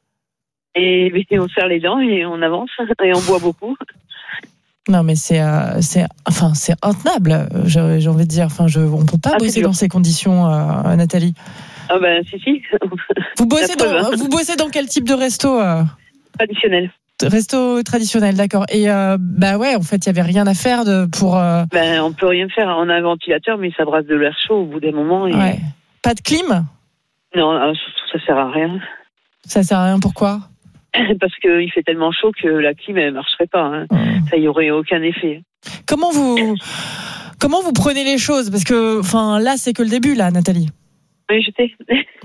Et, et on serre les dents et on avance et on boit beaucoup. Non mais c'est euh, c'est enfin c'est intenable, j'ai, j'ai envie de dire. Enfin je on peut pas ah, bosser dans ces conditions, euh, Nathalie. Ah ben si si. Vous bossez dans vous bossez dans quel type de resto euh... Traditionnel. Resto traditionnel, d'accord. Et euh, bah ouais, en fait, il y avait rien à faire de pour. Euh... Ben on peut rien faire. On a un ventilateur, mais ça brasse de l'air chaud au bout d'un moment. Et... Ouais. Pas de clim ? Non, surtout ça sert à rien. Ça sert à rien, pourquoi ? Parce qu'il fait tellement chaud que la clim elle marcherait pas. Hein. Mmh. Ça y aurait aucun effet. Comment vous comment vous prenez les choses ? Parce que enfin là c'est que le début là, Nathalie. Oui, je sais.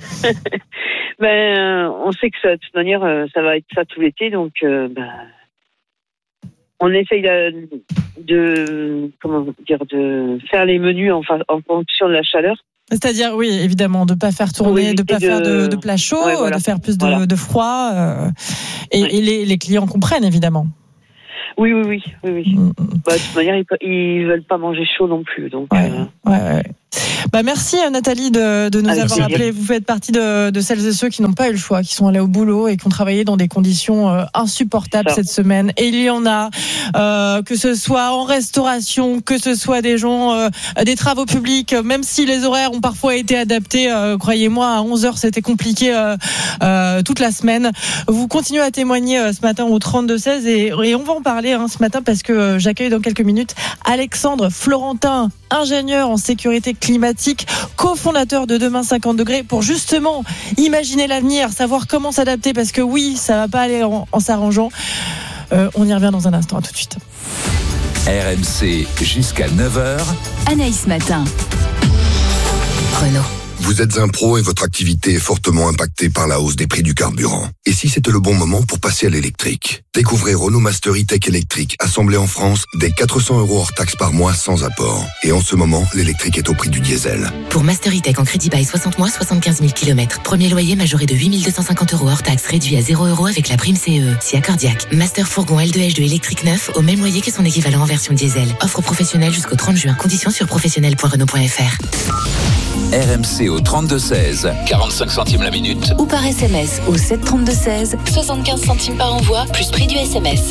ben on sait que ça, de toute manière ça va être ça tout l'été, donc euh, ben, on essaye de, de comment dire de faire les menus en, en fonction de la chaleur. C'est-à-dire, oui, évidemment, de ne pas faire tourner, de ne pas de... faire de, de plats chauds, ouais, voilà. de faire plus de, voilà. de froid. Euh, et ouais. et les, les clients comprennent, évidemment. Oui, oui, oui. oui, oui. Mmh. Bah, de toute manière, ils ne veulent pas manger chaud non plus. Donc, ouais, euh... ouais, ouais. Bah, merci Nathalie de, de nous Allez, avoir appelé. Vous faites partie de, de celles et ceux qui n'ont pas eu le choix, qui sont allés au boulot et qui ont travaillé dans des conditions euh, insupportables cette semaine. Et il y en a, euh, que ce soit en restauration, que ce soit des gens, euh, des travaux publics, même si les horaires ont parfois été adaptés, euh, croyez-moi, à onze heures c'était compliqué euh, euh, toute la semaine. Vous continuez à témoigner euh, ce matin au trente-deux seize et, et on va en parler hein, ce matin parce que euh, j'accueille dans quelques minutes Alexandre Florentin, ingénieur en sécurité climatique, cofondateur de Demain cinquante degrés, pour justement imaginer l'avenir, savoir comment s'adapter, parce que oui, ça va pas aller en, en s'arrangeant. Euh, on y revient dans un instant, à tout de suite. R M C jusqu'à neuf heures. Anaïs Matin. Renault. Vous êtes un pro et votre activité est fortement impactée par la hausse des prix du carburant. Et si c'était le bon moment pour passer à l'électrique ? Découvrez Renault Master E-Tech électrique, assemblé en France, dès quatre cents euros hors taxe par mois sans apport. Et en ce moment, l'électrique est au prix du diesel. Pour Master E-Tech en crédit bail soixante mois, soixante-quinze mille kilomètres. Premier loyer majoré de huit mille deux cent cinquante euros hors taxe, réduit à zéro euros avec la prime C E E. Si accordiaque. Master Fourgon L deux H deux électrique neuf au même loyer que son équivalent en version diesel. Offre professionnelle jusqu'au trente juin. Conditions sur professionnel point renault point f r. R M C au trente-deux seize, quarante-cinq centimes la minute. Ou par S M S au sept trente-deux seize, soixante-quinze centimes par envoi, plus prix du S M S.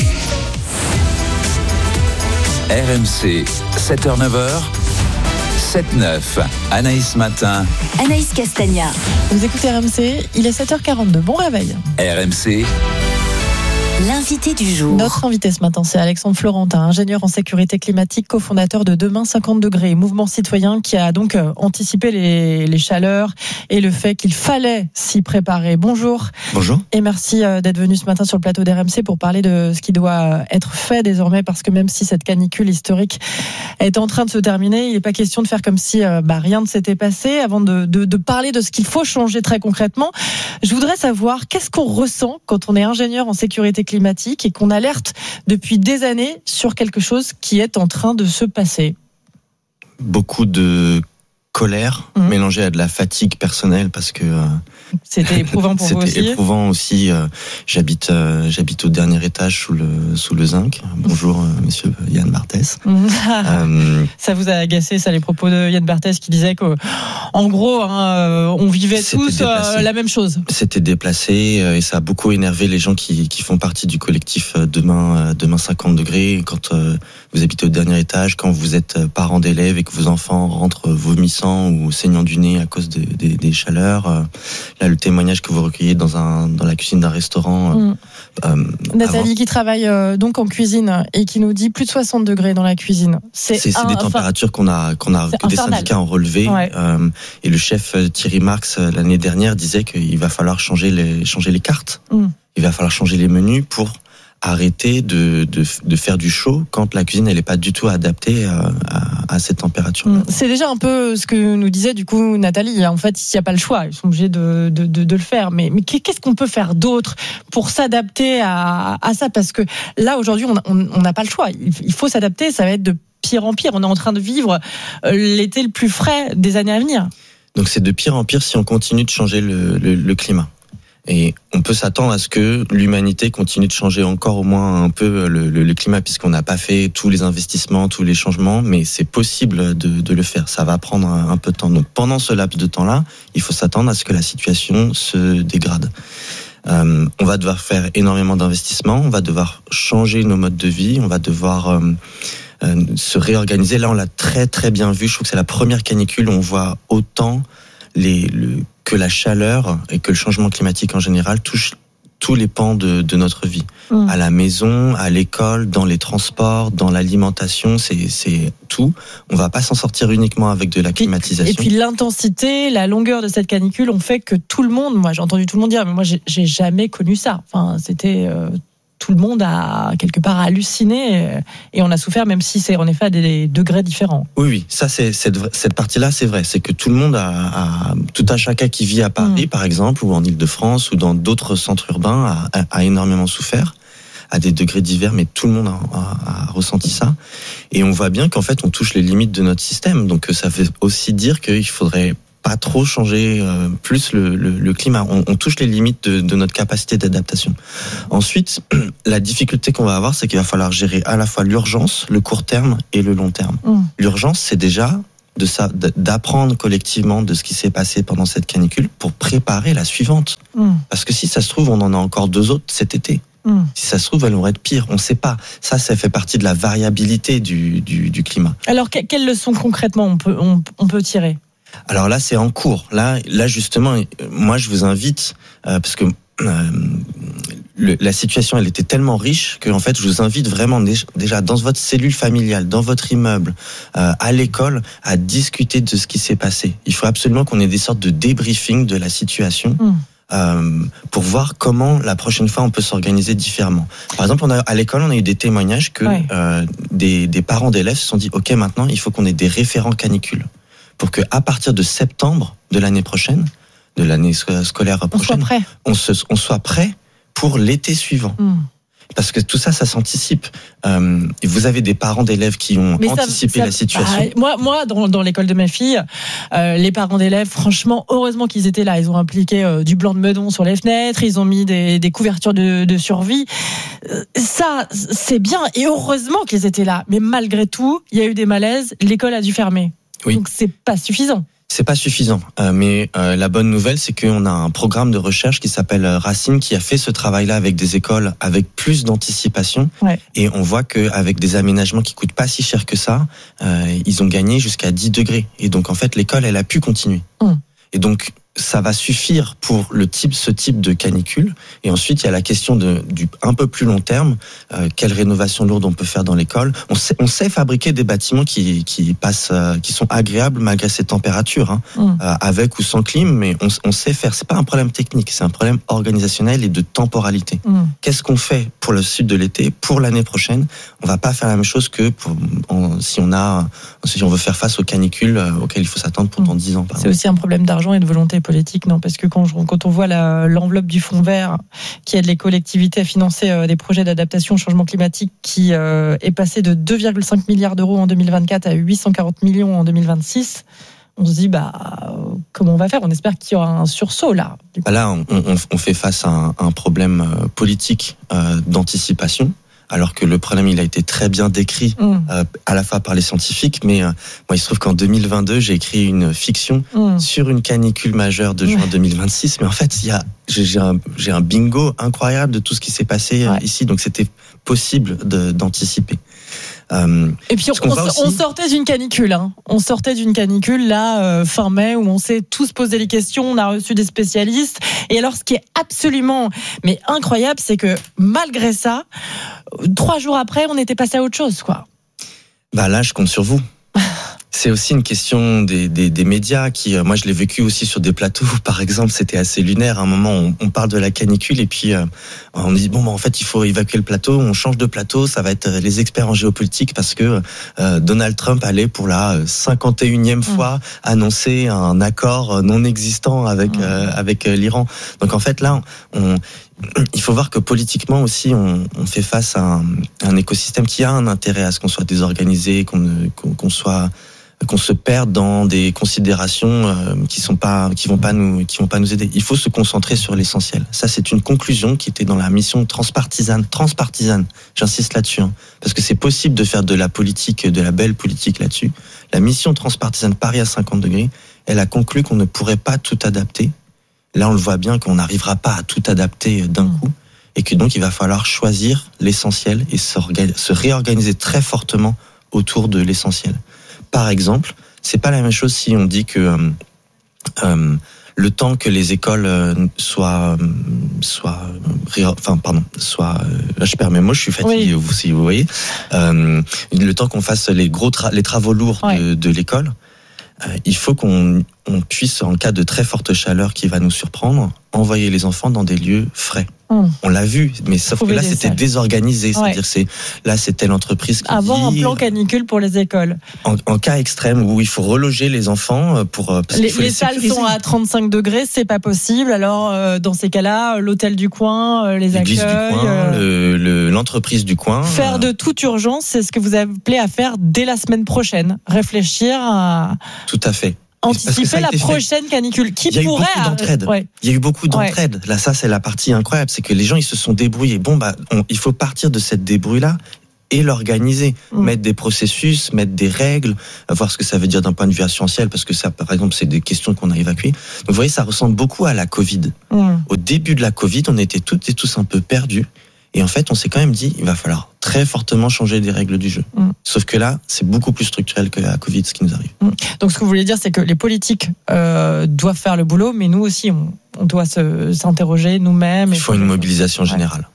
R M C, sept heures neuf heures, sept neuf. Anaïs Matin. Anaïs Castagna. Vous écoutez R M C, il est sept heures quarante-deux. Bon réveil. R M C. L'invité du jour. Notre invité ce matin, c'est Alexandre Florentin, ingénieur en sécurité climatique, cofondateur de Demain cinquante degrés, mouvement citoyen qui a donc anticipé les, les chaleurs et le fait qu'il fallait s'y préparer. Bonjour. Bonjour. Et merci d'être venu ce matin sur le plateau d'R M C pour parler de ce qui doit être fait désormais, parce que même si cette canicule historique est en train de se terminer, il n'est pas question de faire comme si bah, rien ne s'était passé. Avant de, de, de parler de ce qu'il faut changer très concrètement, je voudrais savoir qu'est-ce qu'on ressent quand on est ingénieur en sécurité climatique et qu'on alerte depuis des années sur quelque chose qui est en train de se passer. Beaucoup de colère mmh. mélangée à de la fatigue personnelle parce que euh, c'était éprouvant pour vous aussi. C'était éprouvant aussi. Euh, j'habite, euh, j'habite au dernier étage sous le sous le zinc. Bonjour, euh, Monsieur Yann Barthès. Mmh. euh, ça vous a agacé, ça, les propos de Yann Barthès qui disait que, en gros, hein, on vivait tous euh, la même chose. C'était déplacé euh, et ça a beaucoup énervé les gens qui qui font partie du collectif euh, Demain euh, Demain cinquante degrés. Quand euh, vous habitez au dernier étage, quand vous êtes parent d'élèves et que vos enfants rentrent vomissant ou saignant du nez à cause de, de, des chaleurs. Euh, là, le témoignage que vous recueillez dans, un, dans la cuisine d'un restaurant. Euh, mmh. euh, Nathalie avant... qui travaille euh, donc en cuisine et qui nous dit plus de soixante degrés dans la cuisine. C'est, c'est, c'est des températures qu'on a, qu'on a que des syndicats ont relevées. Ouais. Euh, et le chef Thierry Marx, l'année dernière, disait qu'il va falloir changer les, changer les cartes. Mmh. Il va falloir changer les menus pour arrêter de, de, de faire du chaud quand la cuisine elle est pas du tout adaptée à, à, à cette température. C'est déjà un peu ce que nous disait du coup Nathalie. En fait, s'il n'y a pas le choix, ils sont obligés de, de, de, de le faire. Mais, mais qu'est-ce qu'on peut faire d'autre pour s'adapter à, à ça ? Parce que là, aujourd'hui, on n'a pas le choix. Il, il faut s'adapter, ça va être de pire en pire. On est en train de vivre l'été le plus frais des années à venir. Donc c'est de pire en pire si on continue de changer le, le, le climat. Et on peut s'attendre à ce que l'humanité continue de changer encore au moins un peu le, le, le climat, puisqu'on n'a pas fait tous les investissements, tous les changements, mais c'est possible de, de le faire. Ça va prendre un, un peu de temps. Donc pendant ce laps de temps-là, il faut s'attendre à ce que la situation se dégrade. Euh, on va devoir faire énormément d'investissements, on va devoir changer nos modes de vie, on va devoir euh, euh, se réorganiser. Là, on l'a très très bien vu. Je trouve que c'est la première canicule où on voit autant les... Le, que la chaleur et que le changement climatique en général touche tous les pans de, de notre vie. Mmh. À la maison, à l'école, dans les transports, dans l'alimentation, c'est, c'est tout. On va pas s'en sortir uniquement avec de la climatisation. Et puis l'intensité, la longueur de cette canicule ont fait que tout le monde, moi j'ai entendu tout le monde dire, mais moi j'ai, j'ai jamais connu ça. Enfin, c'était euh, tout le monde a quelque part halluciné et on a souffert, même si c'est en effet à des degrés différents. Oui, oui, ça c'est cette, cette partie-là, c'est vrai. C'est que tout le monde a, a tout un chacun qui vit à Paris, mmh. par exemple, ou en Île-de-France, ou dans d'autres centres urbains, a, a énormément souffert à des degrés divers, mais tout le monde a, a, a ressenti ça. Et on voit bien qu'en fait, on touche les limites de notre système. Donc, ça veut aussi dire qu'il faudrait pas trop changer euh, plus le, le, le climat. On, on touche les limites de, de notre capacité d'adaptation. Ensuite, la difficulté qu'on va avoir, c'est qu'il va falloir gérer à la fois l'urgence, le court terme et le long terme. Mmh. L'urgence, c'est déjà de ça, d'apprendre collectivement de ce qui s'est passé pendant cette canicule pour préparer la suivante. Mmh. Parce que si ça se trouve, on en a encore deux autres cet été. Mmh. Si ça se trouve, elles vont être pires. On ne sait pas. Ça, ça fait partie de la variabilité du, du, du climat. Alors, que, quelles leçons concrètement on peut, on, on peut tirer ? Alors là, c'est en cours. Là, là justement, moi, je vous invite, euh, parce que euh, le, la situation, elle était tellement riche que, en fait, je vous invite vraiment déjà dans votre cellule familiale, dans votre immeuble, euh, à l'école, à discuter de ce qui s'est passé. Il faut absolument qu'on ait des sortes de débriefing de la situation. Mmh. Euh, pour voir comment la prochaine fois on peut s'organiser différemment. Par exemple, on a, à l'école, on a eu des témoignages que ouais. euh, des, des parents d'élèves se sont dit « Ok, maintenant, il faut qu'on ait des référents canicules. » Pour que, à partir de septembre de l'année prochaine, de l'année scolaire prochaine, on soit prêt, on, se, on soit prêt pour l'été suivant. Mmh. Parce que tout ça, ça s'anticipe. Euh, vous avez des parents d'élèves qui ont Mais anticipé ça, ça, la situation. Bah, moi, moi, dans, dans l'école de ma fille, euh, les parents d'élèves, franchement, heureusement qu'ils étaient là. Ils ont appliqué euh, du blanc de meudon sur les fenêtres, ils ont mis des, des couvertures de, de survie. Euh, ça, c'est bien, et heureusement qu'ils étaient là. Mais malgré tout, il y a eu des malaises. L'école a dû fermer. Oui. Donc c'est pas suffisant. C'est pas suffisant, euh, mais euh, la bonne nouvelle, c'est qu'on a un programme de recherche qui s'appelle Racine, qui a fait ce travail-là avec des écoles avec plus d'anticipation, ouais. Et on voit qu'avec des aménagements qui coûtent pas si cher que ça, euh, ils ont gagné jusqu'à dix degrés. Et donc en fait, l'école, elle a pu continuer. Mmh. Et donc ça va suffire pour le type, ce type de canicule. Et ensuite, il y a la question de, du un peu plus long terme. Euh, quelle rénovation lourde on peut faire dans l'école ? On sait, on sait fabriquer des bâtiments qui, qui passent, euh, qui sont agréables malgré ces températures, hein, mmh. euh, avec ou sans clim. Mais on, on sait faire. C'est pas un problème technique, c'est un problème organisationnel et de temporalité. Mmh. Qu'est-ce qu'on fait pour le sud de l'été, pour l'année prochaine ? On va pas faire la même chose que pour, en, si on a, si on veut faire face aux canicules euh, auxquelles il faut s'attendre pendant mmh. dix ans. Par c'est exemple. Aussi un problème d'argent et de volonté politique, non, parce que quand, je, quand on voit la, l'enveloppe du fonds vert qui aide les collectivités à financer euh, des projets d'adaptation au changement climatique qui euh, est passé de deux virgule cinq milliards d'euros en deux mille vingt-quatre à huit cent quarante millions en deux mille vingt-six, on se dit bah euh, comment on va faire ? On espère qu'il y aura un sursaut là. Là, on, on, on fait face à un, un problème politique euh, d'anticipation. Alors que le problème, il a été très bien décrit mmh. euh, à la fois par les scientifiques, mais euh, moi, il se trouve qu'en deux mille vingt-deux, j'ai écrit une fiction mmh. sur une canicule majeure de juin mmh. deux mille vingt-six. Mais en fait, il y a, j'ai un, j'ai un bingo incroyable de tout ce qui s'est passé ouais. ici, donc c'était possible de, d'anticiper. Euh, et puis on, on, aussi... on sortait d'une canicule, hein. On sortait d'une canicule là euh, fin mai où on s'est tous posé les questions, on a reçu des spécialistes. Et alors ce qui est absolument mais incroyable, c'est que malgré ça, trois jours après, on était passé à autre chose, quoi. Bah là, je compte sur vous. C'est aussi une question des, des, des médias qui, euh, moi, je l'ai vécu aussi sur des plateaux. Par exemple, c'était assez lunaire. À un moment, on, on parle de la canicule et puis euh, on dit bon, bah, en fait, il faut évacuer le plateau. On change de plateau. Ça va être les experts en géopolitique parce que euh, Donald Trump allait pour la cinquante et unième fois annoncer un accord non existant avec euh, avec l'Iran. Donc en fait, là, on il faut voir que politiquement aussi, on, on fait face à un, un écosystème qui a un intérêt à ce qu'on soit désorganisé, qu'on, qu'on, qu'on soit, qu'on se perde dans des considérations euh, qui sont pas, qui vont pas nous, qui vont pas nous aider. Il faut se concentrer sur l'essentiel. Ça, c'est une conclusion qui était dans la mission transpartisane, transpartisane. J'insiste là-dessus, hein, parce que c'est possible de faire de la politique, de la belle politique là-dessus. La mission transpartisane Paris à cinquante degrés, elle a conclu qu'on ne pourrait pas tout adapter. Là, on le voit bien qu'on n'arrivera pas à tout adapter d'un coup et que donc il va falloir choisir l'essentiel et se réorganiser très fortement autour de l'essentiel. Par exemple, c'est pas la même chose si on dit que euh, euh, le temps que les écoles soient soit, enfin pardon, soit, là je perds mes mots, je suis fatigué, Oui. vous, si vous voyez. Euh, le temps qu'on fasse les gros, tra- les travaux lourds Ouais. de, de l'école, euh, il faut qu'on on puisse, en cas de très forte chaleur qui va nous surprendre, envoyer les enfants dans des lieux frais. Hum. On l'a vu, mais sauf Trouver que là des c'était salles. désorganisé, Ouais. c'est-à-dire c'est là c'est telle entreprise qui Avoir un dit, plan canicule pour les écoles. en, en cas extrême où il faut reloger les enfants pour parce Les, qu'il faut les les salles sécuriser. sont à trente-cinq degrés, c'est pas possible. Alors, euh, dans ces cas-là, l'hôtel du coin, euh, les L'église accueils. du coin, euh, le- le- l'entreprise du coin. Faire euh, de toute urgence, c'est ce que vous appelez à faire dès la semaine prochaine. Réfléchir à Tout à fait. Parce que ça anticiper a la été fait. prochaine canicule qui Il y a eu pourrait. beaucoup d'entraide. Ouais. Il y a eu beaucoup d'entraide. Là, ça, c'est la partie incroyable, c'est que les gens, ils se sont débrouillés. Bon, bah, on- il faut partir de cette débrouille-là et l'organiser, Mm. mettre des processus, mettre des règles, voir ce que ça veut dire d'un point de vue assurantiel, parce que ça, par exemple, c'est des questions qu'on a évacuées. Donc, vous voyez, ça ressemble beaucoup à la Covid. Mm. Au début de la Covid, on était toutes et tous un peu perdus. Et en fait, on s'est quand même dit, il va falloir très fortement changer les règles du jeu. Mm. Sauf que là, c'est beaucoup plus structurel que la Covid, ce qui nous arrive. Donc, ce que vous voulez dire, c'est que les politiques euh, doivent faire le boulot, mais nous aussi, on, on doit se, s'interroger nous-mêmes. Il faut une mobilisation générale.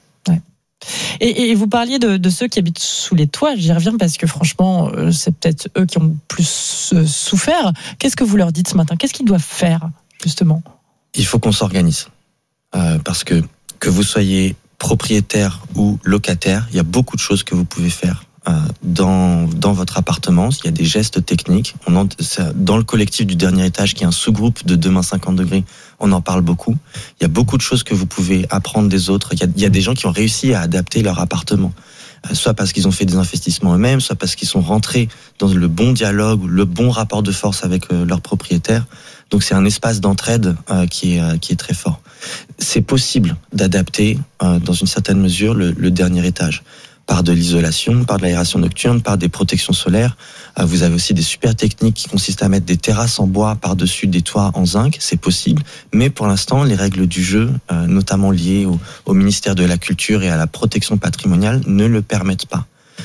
Et, et vous parliez de, de ceux qui habitent sous les toits. J'y reviens parce que franchement, euh, c'est peut-être eux qui ont plus euh, souffert. Qu'est-ce que vous leur dites ce matin ? Qu'est-ce qu'ils doivent faire, justement ? Il faut qu'on s'organise. Euh, parce que que vous soyez propriétaire ou locataire, il y a beaucoup de choses que vous pouvez faire euh, dans dans votre appartement. Il y a des gestes techniques. On en, ça, dans le collectif du dernier étage, qui est un sous-groupe de Demain cinquante degrés, on en parle beaucoup. Il y a beaucoup de choses que vous pouvez apprendre des autres. Il y a, il y a des gens qui ont réussi à adapter leur appartement, euh, soit parce qu'ils ont fait des investissements eux-mêmes, soit parce qu'ils sont rentrés dans le bon dialogue ou le bon rapport de force avec euh, leur propriétaire. Donc c'est un espace d'entraide euh, qui est euh, qui est très fort. C'est possible d'adapter euh, dans une certaine mesure le, le dernier étage par de l'isolation, par de l'aération nocturne, par des protections solaires. Euh, vous avez aussi des super techniques qui consistent à mettre des terrasses en bois par-dessus des toits en zinc, c'est possible. Mais pour l'instant, les règles du jeu, euh, notamment liées au, au ministère de la Culture et à la protection patrimoniale, ne le permettent pas.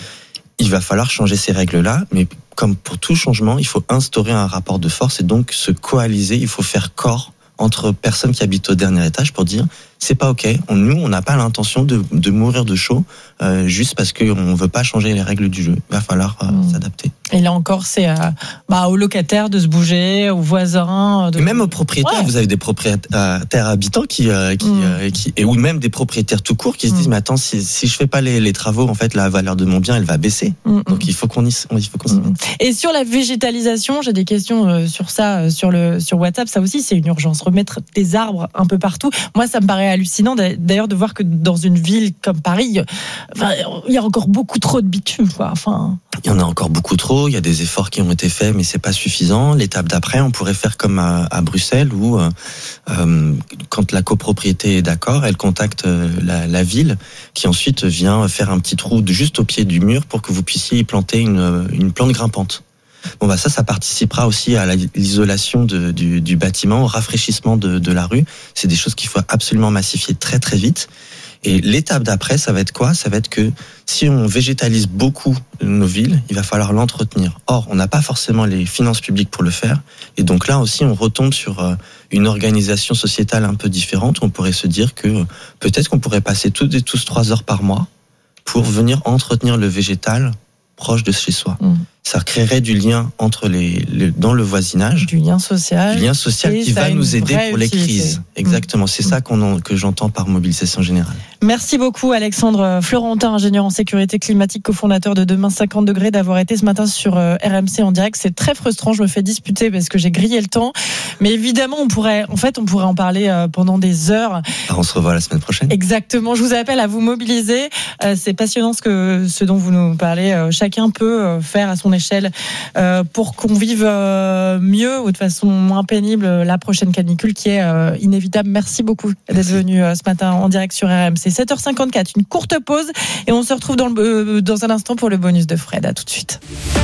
Il va falloir changer ces règles-là, mais comme pour tout changement, il faut instaurer un rapport de force et donc se coaliser, il faut faire corps entre personnes qui habitent au dernier étage pour dire c'est pas ok, on, nous on n'a pas l'intention de, de mourir de chaud euh, juste parce qu'on veut pas changer les règles du jeu. Il va falloir euh, mmh. s'adapter. Et là encore, c'est euh, bah, aux locataires de se bouger, aux voisins. De... Même aux propriétaires, ouais. Vous avez des propriétaires habitants qui, euh, qui, mmh. euh, qui et ou même des propriétaires tout court qui se disent mmh. mais attends, si, si je fais pas les, les travaux, en fait la valeur de mon bien elle va baisser. Mmh. Donc il faut qu'on y, il faut qu'on s'y mette. Et sur la végétalisation, j'ai des questions euh, sur ça euh, sur le sur WhatsApp. Ça aussi c'est une urgence. Remettre des arbres un peu partout. Moi ça me paraît hallucinant d'ailleurs de voir que dans une ville comme Paris, enfin, il y a encore beaucoup trop de bitume, quoi. Enfin, il y en a encore beaucoup trop. Il y a des efforts qui ont été faits, mais c'est pas suffisant. L'étape d'après, on pourrait faire comme à, à Bruxelles, où euh, quand la copropriété est d'accord, elle contacte la, la ville, qui ensuite vient faire un petit trou de, juste au pied du mur pour que vous puissiez y planter une, une plante grimpante. Bon bah ça, ça participera aussi à l'isolation de, du, du bâtiment, au rafraîchissement de, de la rue. C'est des choses qu'il faut absolument massifier très très vite. Et l'étape d'après, ça va être quoi ? Ça va être que si on végétalise beaucoup nos villes, il va falloir l'entretenir. Or, on n'a pas forcément les finances publiques pour le faire. Et donc là aussi, on retombe sur une organisation sociétale un peu différente. Où on pourrait se dire que peut-être qu'on pourrait passer toutes et tous trois heures par mois pour venir entretenir le végétal proche de chez soi. Mmh. Ça créerait du lien entre les, les dans le voisinage, du lien social, du lien social qui va nous aider pour les utilité. crises. Exactement, mmh. c'est ça qu'on en, que j'entends par mobilisation générale. Merci beaucoup Alexandre Florentin, ingénieur en sécurité climatique, cofondateur de Demain cinquante degrés, d'avoir été ce matin sur R M C en direct. C'est très frustrant, je me fais disputer parce que j'ai grillé le temps, mais évidemment on pourrait, en fait, on pourrait en parler pendant des heures. Alors on se revoit la semaine prochaine. Exactement. Je vous appelle à vous mobiliser. C'est passionnant ce que ce dont vous nous parlez. Chacun peut faire à son échelle euh, pour qu'on vive euh, mieux ou de façon moins pénible la prochaine canicule qui est euh, inévitable. Merci beaucoup d'être venu euh, ce matin en direct sur R M C. sept heures cinquante-quatre, une courte pause et on se retrouve dans, le, euh, dans un instant pour le bonus de Fred. À tout de suite.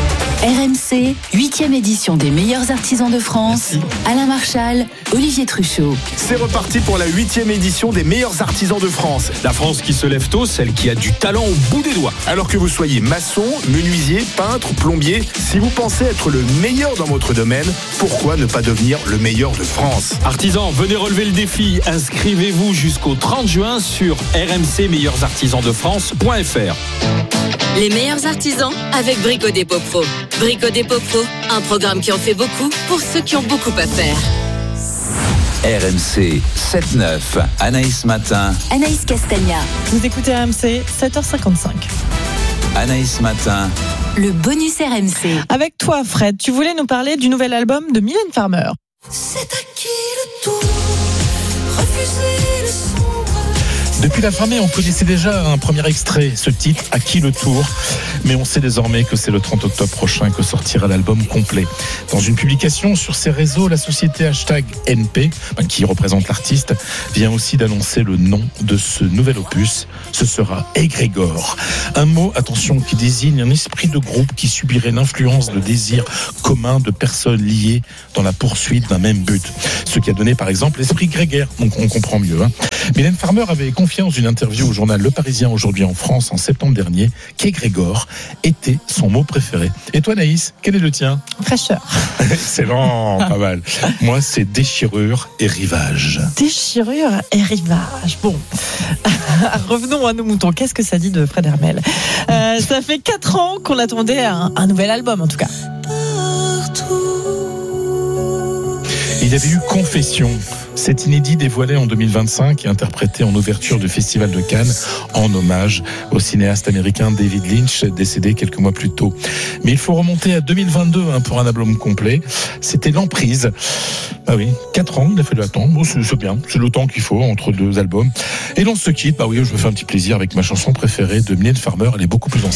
R M C, huitième édition des meilleurs artisans de France. Merci. Alain Marchal, Olivier Truchot. C'est reparti pour la huitième édition des meilleurs artisans de France. La France qui se lève tôt, celle qui a du talent au bout des doigts. Alors que vous soyez maçon, menuisier, peintre, plombier, si vous pensez être le meilleur dans votre domaine, pourquoi ne pas devenir le meilleur de France ? Artisans, venez relever le défi. Inscrivez-vous jusqu'au trente juin sur r m c meilleurs artisans de france point f r. Les meilleurs artisans avec Brico Dépôt Pro. Brico Dépôt Pro, un programme qui en fait beaucoup pour ceux qui ont beaucoup à faire. R M C sept neuf, Anaïs Matin. Anaïs Castagna. Vous écoutez R M C, sept heures cinquante-cinq. Anaïs Matin. Le bonus R M C. Avec toi, Fred, tu voulais nous parler du nouvel album de Mylène Farmer. C'est à qui le tour, refuser le sombre. Depuis la fin mai, on connaissait déjà un premier extrait, ce titre, À qui le tour ? Mais on sait désormais que c'est le trente octobre prochain que sortira l'album complet. Dans une publication sur ses réseaux, la société hashtag N P, qui représente l'artiste, vient aussi d'annoncer le nom de ce nouvel opus. Ce sera Égrégore. Un mot, attention, qui désigne un esprit de groupe qui subirait l'influence de désirs communs de personnes liées dans la poursuite d'un même but. Ce qui a donné par exemple l'esprit grégaire, donc on comprend mieux. Hein. Mylène Farmer avait confié dans une interview au journal Le Parisien aujourd'hui en France en septembre dernier qu'Égrégore était son mot préféré. Et toi Naïs, quel est le tien ? Fraîcheur. Excellent, pas mal. Moi c'est déchirure et rivage. Déchirure et rivage. Bon, revenons à nos moutons. Qu'est-ce que ça dit de Fred Hermel ? euh, Ça fait quatre ans qu'on attendait un, un nouvel album en tout cas. Il y avait eu Confession. Cet inédit dévoilé en deux mille vingt-cinq et interprété en ouverture du Festival de Cannes en hommage au cinéaste américain David Lynch, décédé quelques mois plus tôt. Mais il faut remonter à deux mille vingt-deux hein, pour un album complet. C'était L'Emprise. Bah oui, quatre ans, il a fallu attendre. Bon, c'est, c'est bien, c'est le temps qu'il faut entre deux albums. Et l'on se quitte, bah oui, je me fais un petit plaisir avec ma chanson préférée de Mylène Farmer. Elle est beaucoup plus ancienne.